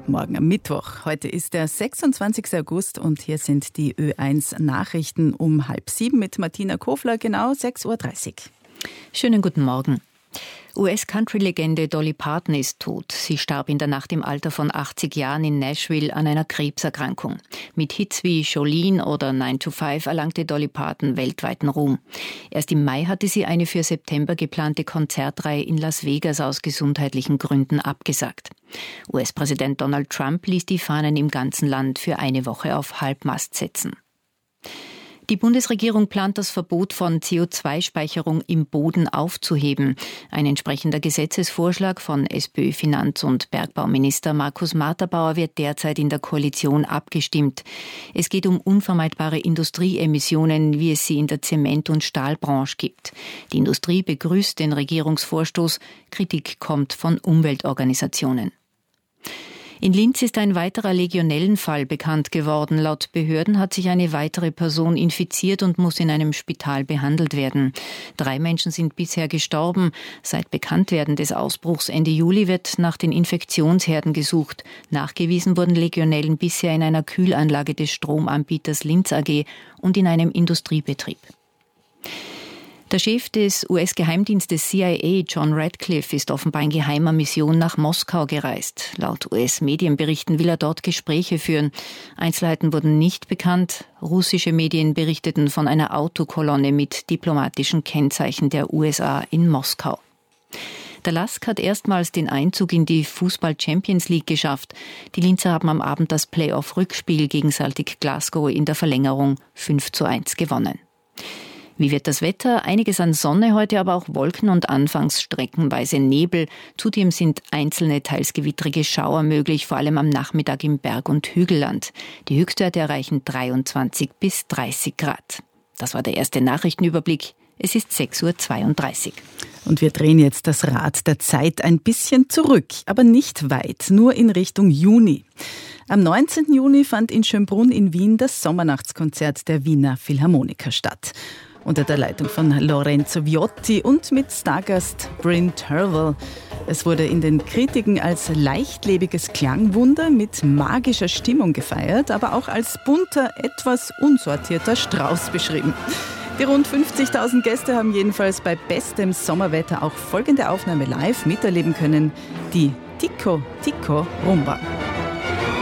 guten Morgen am Mittwoch. Heute ist der 26. August und hier sind die Ö1 Nachrichten um 6:30 mit Martina Kofler, genau 6:30 Uhr. Schönen guten Morgen. US-Country-Legende Dolly Parton ist tot. Sie starb in der Nacht im Alter von 80 Jahren in Nashville an einer Krebserkrankung. Mit Hits wie Jolene oder 9 to 5 erlangte Dolly Parton weltweiten Ruhm. Erst im Mai hatte sie eine für September geplante Konzertreihe in Las Vegas aus gesundheitlichen Gründen abgesagt. US-Präsident Donald Trump ließ die Fahnen im ganzen Land für eine Woche auf Halbmast setzen. Die Bundesregierung plant, das Verbot von CO2-Speicherung im Boden aufzuheben. Ein entsprechender Gesetzesvorschlag von SPÖ-Finanz- und Bergbauminister Markus Marterbauer wird derzeit in der Koalition abgestimmt. Es geht um unvermeidbare Industrieemissionen, wie es sie in der Zement- und Stahlbranche gibt. Die Industrie begrüßt den Regierungsvorstoß. Kritik kommt von Umweltorganisationen. In Linz ist ein weiterer Legionellenfall bekannt geworden. Laut Behörden hat sich eine weitere Person infiziert und muss in einem Spital behandelt werden. 3 Menschen sind bisher gestorben. Seit Bekanntwerden des Ausbruchs Ende Juli wird nach den Infektionsherden gesucht. Nachgewiesen wurden Legionellen bisher in einer Kühlanlage des Stromanbieters Linz AG und in einem Industriebetrieb. Der Chef des US-Geheimdienstes CIA, John Radcliffe, ist offenbar in geheimer Mission nach Moskau gereist. Laut US-Medienberichten will er dort Gespräche führen. Einzelheiten wurden nicht bekannt. Russische Medien berichteten von einer Autokolonne mit diplomatischen Kennzeichen der USA in Moskau. Der LASK hat erstmals den Einzug in die Fußball-Champions League geschafft. Die Linzer haben am Abend das Playoff-Rückspiel gegen Celtic Glasgow in der Verlängerung 5:1 gewonnen. Wie wird das Wetter? Einiges an Sonne heute, aber auch Wolken und anfangs streckenweise Nebel. Zudem sind einzelne, teils gewittrige Schauer möglich, vor allem am Nachmittag im Berg- und Hügelland. Die Höchstwerte erreichen 23 bis 30 Grad. Das war der erste Nachrichtenüberblick. Es ist 6:32 Uhr. Und wir drehen jetzt das Rad der Zeit ein bisschen zurück, aber nicht weit, nur in Richtung Juni. Am 19. Juni fand in Schönbrunn in Wien das Sommernachtskonzert der Wiener Philharmoniker statt. Unter der Leitung von Lorenzo Viotti und mit Stargast Bryn Tervel. Es wurde in den Kritiken als leichtlebiges Klangwunder mit magischer Stimmung gefeiert, aber auch als bunter, etwas unsortierter Strauß beschrieben. Die rund 50.000 Gäste haben jedenfalls bei bestem Sommerwetter auch folgende Aufnahme live miterleben können: die Tico Tico Rumba.